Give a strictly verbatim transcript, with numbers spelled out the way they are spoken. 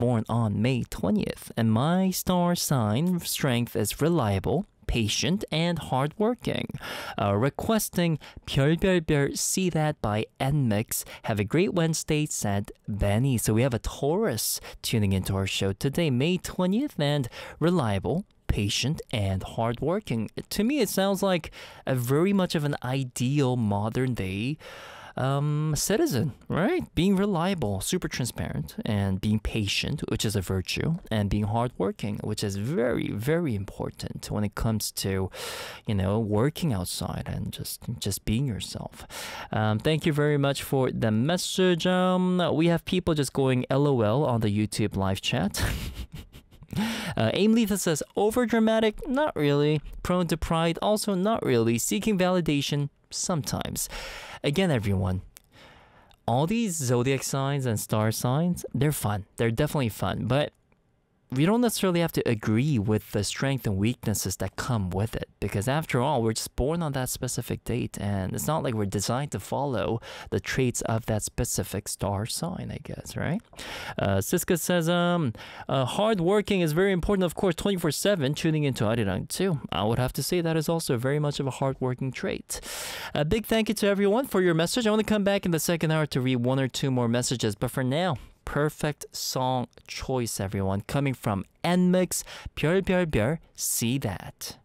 born on May twentieth, and my star sign strength is reliable, patient, and hardworking. Uh, requesting 별별별 See That by Nmix. Have a great Wednesday, said Benny. So we have a Taurus tuning into our show today, May twentieth, and reliable, patient, and hardworking. To me, it sounds like a very much of an ideal modern day um, citizen, right? Being reliable, super transparent, and being patient, which is a virtue, and being hardworking, which is very, very important when it comes to, you know, working outside and just just being yourself. Um, thank you very much for the message. Um, we have people just going LOL on the YouTube live chat. Uh, Aim Letha says, overdramatic? Not really. Prone to pride? Also not really. Seeking validation? Sometimes. Again, everyone, all these zodiac signs and star signs, they're fun. They're definitely fun. But we don't necessarily have to agree with the strengths and weaknesses that come with it, because after all, we're just born on that specific date, and it's not like we're designed to follow the traits of that specific star sign, I guess, right? Uh, Siska says, um, uh, hard working is very important, of course, twenty-four seven, tuning into Arirang too. I would have to say that is also very much of a hardworking trait. A big thank you to everyone for your message. I want to come back in the second hour to read one or two more messages, but for now, perfect song choice, everyone, coming from Nmix, 별별별, See That.